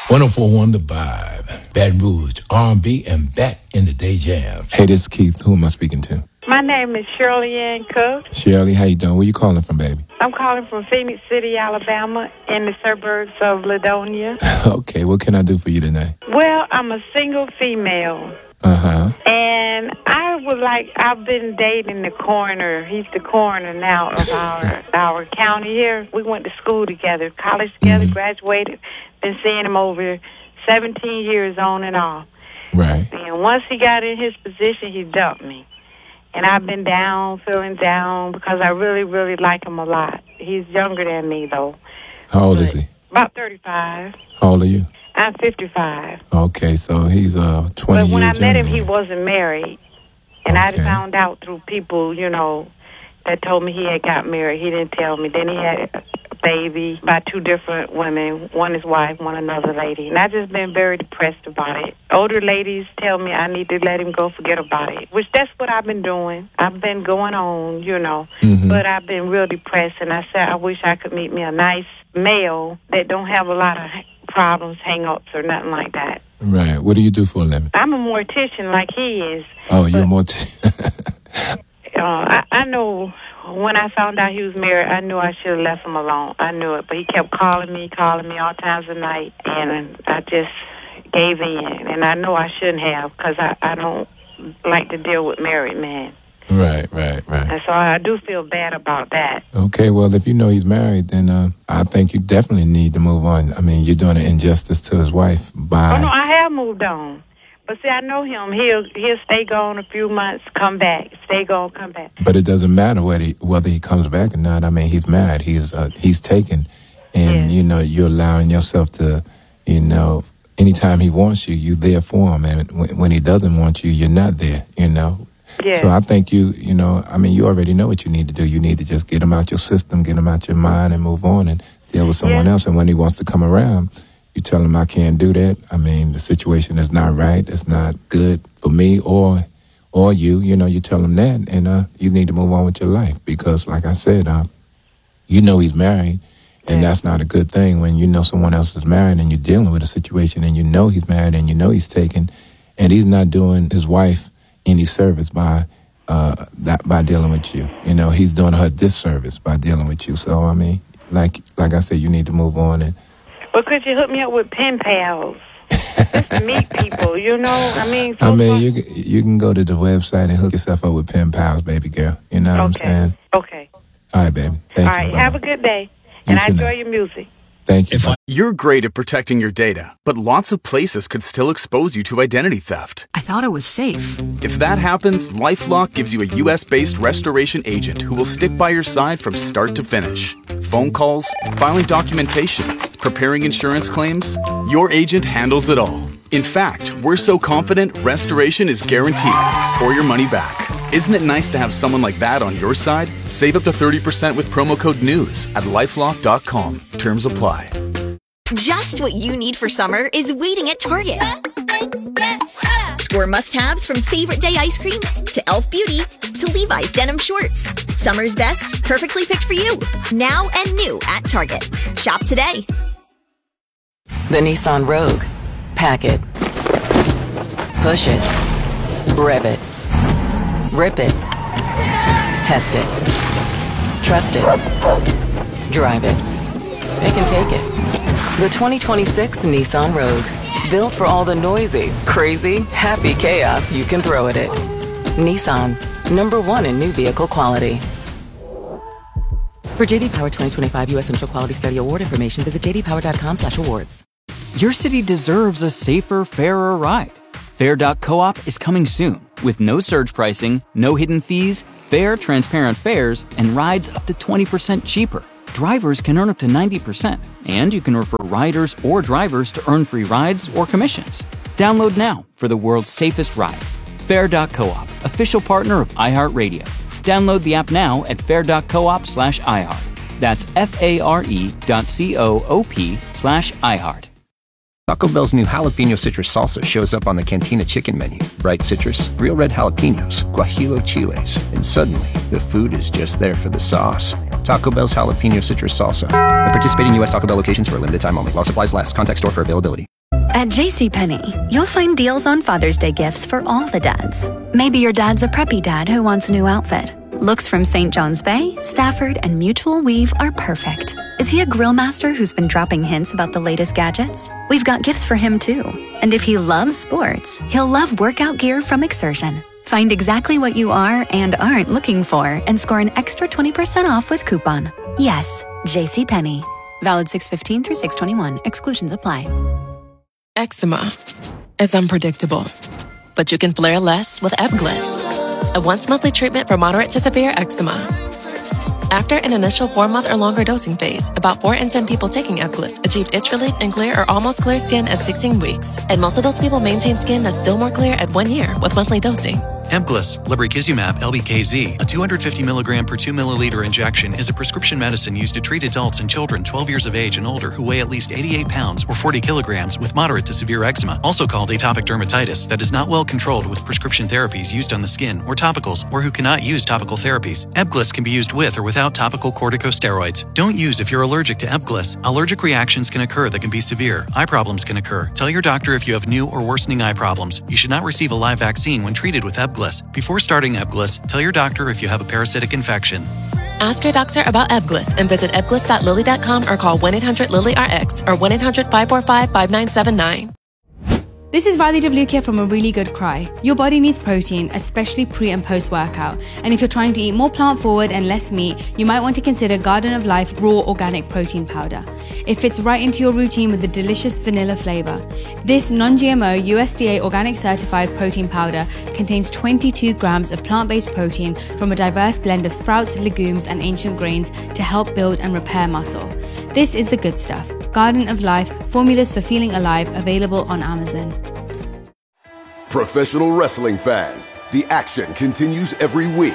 104.1 The Vibe, Baton Rouge, R&B, and back in the day jam. Hey, this is Keith. Who am I speaking to? My name is Shirley Ann Cook. Shirley, how you doing? Where you calling from, baby? I'm calling from Phoenix City, Alabama, in the suburbs of Ladonia. Okay, what can I do for you tonight? Well, I'm a single female. Uh-huh. And I've been dating the coroner. He's the coroner now of our county here. We went to school together, college together, graduated. Been seeing him over 17 years on and off. Right. And once he got in his position, he dumped me. And I've been down, feeling down, because I really, really like him a lot. He's younger than me, though. How old is he? About 35. How old are you? I'm 55. Okay, so he's 20 years But when younger I met him, than he you. wasn't married. And I Okay. found out through people, that told me he had got married. He didn't tell me. Then he had a baby by two different women. One his wife, one another lady. And I just been very depressed about it. Older ladies tell me I need to let him go, forget about it. Which that's what I've been doing. I've been going on, But I've been real depressed. And I said I wish I could meet me a nice male that don't have a lot of problems, hang-ups, or nothing like that. Right. What do you do for a living? I'm a mortician like he is. Oh, you're a mortician. I know when I found out he was married, I knew I should have left him alone. I knew it. But he kept calling me all times of night. And I just gave in. And I know I shouldn't have, because I don't like to deal with married men. Right. And so I do feel bad about that. Okay, well, if you know he's married, then I think you definitely need to move on. I mean, you're doing an injustice to his wife by... Oh, no, I have moved on. But see, I know him. He'll stay gone a few months, come back. Stay gone, come back. But it doesn't matter whether he comes back or not. I mean, he's married. He's taken. And, you're allowing yourself to, anytime he wants you, you're there for him. And when he doesn't want you, you're not there, Yeah. So I think you already know what you need to do. You need to just get him out your system, get him out your mind, and move on and deal with someone else. And when he wants to come around, you tell him I can't do that. I mean, the situation is not right. It's not good for me or you. You tell him that, and you need to move on with your life because, like I said, he's married, and that's not a good thing when you know someone else is married and you're dealing with a situation and you know he's married and you know he's taken, and he's not doing his wife any service by dealing with you. He's doing her disservice by dealing with you. So I mean, like I said, you need to move on. And but could you hook me up with pen pals? Just to meet people, I mean. You can go to the website and hook yourself up with pen pals, baby girl. You know what I'm saying? Okay. All right, baby. Thank you. All right. Have a good day, and I enjoy your music. Thank you. You're great at protecting your data, but lots of places could still expose you to identity theft. I thought it was safe. If that happens, LifeLock gives you a U.S.-based restoration agent who will stick by your side from start to finish. Phone calls, filing documentation, preparing insurance claims, your agent handles it all. In fact, we're so confident restoration is guaranteed or your money back. Isn't it nice to have someone like that on your side? Save up to 30% with promo code NEWS at LifeLock.com. Terms apply. Just what you need for summer is waiting at Target. Score must-haves from Favorite Day ice cream to Elf Beauty to Levi's denim shorts. Summer's best, perfectly picked for you. Now and new at Target. Shop today. The Nissan Rogue. Pack it. Push it. Rev it. Rip it. Test it. Trust it. Drive it. They can take it. The 2026 Nissan Rogue. Built for all the noisy, crazy, happy chaos you can throw at it. Nissan. #1 in new vehicle quality. For JD Power 2025 U.S. Central Quality Study Award information, visit jdpower.com/awards. Your city deserves a safer, fairer ride. Fair.coop is coming soon with no surge pricing, no hidden fees, fair, transparent fares, and rides up to 20% cheaper. Drivers can earn up to 90%, and you can refer riders or drivers to earn free rides or commissions. Download now for the world's safest ride. Fair.coop, official partner of iHeartRadio. Download the app now at fair.coop/iHeart. That's FARE.coop/iHeart. Taco Bell's new jalapeno citrus salsa shows up on the Cantina chicken menu. Bright citrus, real red jalapenos, guajillo chiles, and suddenly the food is just there for the sauce. Taco Bell's jalapeno citrus salsa. At participating U.S. Taco Bell locations for a limited time only. While supplies last. Contact store for availability. At JCPenney, you'll find deals on Father's Day gifts for all the dads. Maybe your dad's a preppy dad who wants a new outfit. Looks from St. John's Bay, Stafford, and Mutual Weave are perfect. Is he a grill master who's been dropping hints about the latest gadgets? We've got gifts for him too. And if he loves sports, he'll love workout gear from Exertion. Find exactly what you are and aren't looking for and score an extra 20% off with coupon. Yes, JCPenney. Valid 6/15 through 6/21. Exclusions apply. Eczema is unpredictable, but you can flare less with Ebglyss, a once-monthly treatment for moderate to severe eczema. After an initial 4-month or longer dosing phase, about 4 in 10 people taking Ebglyss achieved itch relief and clear or almost clear skin at 16 weeks. And most of those people maintain skin that's still more clear at 1 year with monthly dosing. Ebglyss, lebrikizumab LBKZ, a 250 milligram per 2 milliliter injection, is a prescription medicine used to treat adults and children 12 years of age and older who weigh at least 88 pounds or 40 kilograms with moderate to severe eczema, also called atopic dermatitis, that is not well controlled with prescription therapies used on the skin or topicals, or who cannot use topical therapies. Ebglyss can be used with or without topical corticosteroids. Don't use if you're allergic to Ebglyss. Allergic reactions can occur that can be severe. Eye problems can occur. Tell your doctor if you have new or worsening eye problems. You should not receive a live vaccine when treated with Ebglyss. Before starting Ebglyss, tell your doctor if you have a parasitic infection. Ask your doctor about Ebglyss and visit ebglyss.lilly.com or call 1-800-LILY-RX or 1-800-545-5979. This is Riley DeVluke from A Really Good Cry. Your body needs protein, especially pre and post workout. And if you're trying to eat more plant forward and less meat, you might want to consider Garden of Life Raw Organic Protein Powder. It fits right into your routine with the delicious vanilla flavor. This non-GMO USDA organic certified protein powder contains 22 grams of plant-based protein from a diverse blend of sprouts, legumes, and ancient grains to help build and repair muscle. This is the good stuff. Garden of Life, formulas for feeling alive, available on Amazon. Professional wrestling fans, the action continues every week.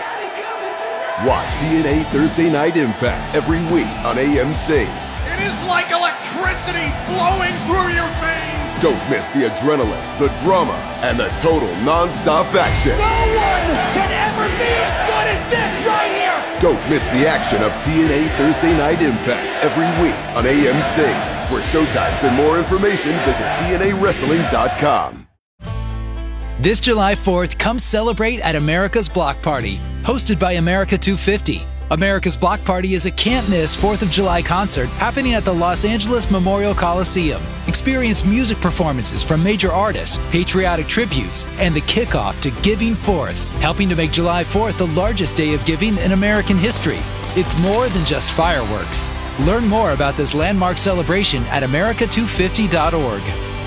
Watch TNA Thursday Night Impact every week on AMC. It is like electricity flowing through your veins. Don't miss the adrenaline, the drama, and the total non-stop action. No one can ever be as good as this right here. Don't miss the action of TNA Thursday Night Impact every week on AMC. For showtimes and more information, visit TNAWrestling.com. This July 4th, come celebrate at America's Block Party, hosted by America 250. America's Block Party is a can't-miss 4th of July concert happening at the Los Angeles Memorial Coliseum. Experience music performances from major artists, patriotic tributes, and the kickoff to Giving Forth, helping to make July 4th the largest day of giving in American history. It's more than just fireworks. Learn more about this landmark celebration at america250.org.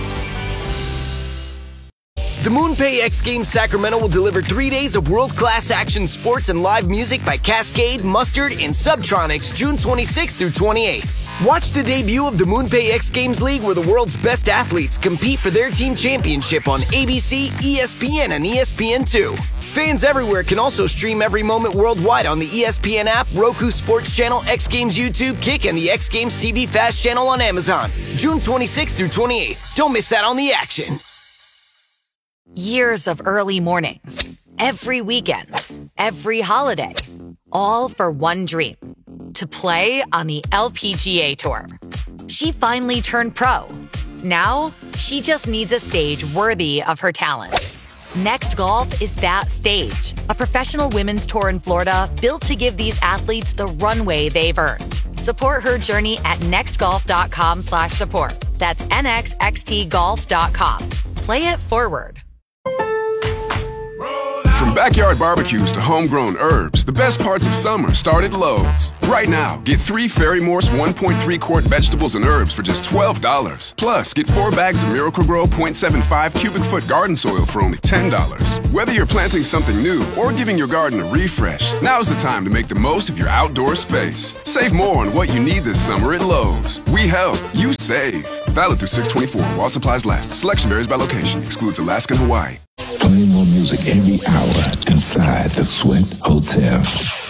The MoonPay X Games Sacramento will deliver 3 days of world-class action sports and live music by Cascade, Mustard, and Subtronics June 26th through 28th. Watch the debut of the MoonPay X Games League, where the world's best athletes compete for their team championship on ABC, ESPN, and ESPN2. Fans everywhere can also stream every moment worldwide on the ESPN app, Roku Sports Channel, X Games YouTube, Kick, and the X Games TV Fast channel on Amazon. June 26th through 28th. Don't miss out on the action. Years of early mornings, every weekend, every holiday, all for one dream, to play on the LPGA Tour. She finally turned pro. Now, she just needs a stage worthy of her talent. Next Golf is that stage, a professional women's tour in Florida built to give these athletes the runway they've earned. Support her journey at nextgolf.com/support. That's nxxtgolf.com. Play it forward. From backyard barbecues to homegrown herbs, the best parts of summer start at Lowe's. Right now, get 3 Ferry Morse 1.3 quart vegetables and herbs for just $12. Plus, get 4 bags of Miracle-Gro 0.75 cubic foot garden soil for only $10. Whether you're planting something new or giving your garden a refresh, now's the time to make the most of your outdoor space. Save more on what you need this summer at Lowe's. We help, you save. Valid through 6/24 while supplies last. Selection varies by location. Excludes Alaska and Hawaii. Playing more music every hour inside the Sweat Hotel.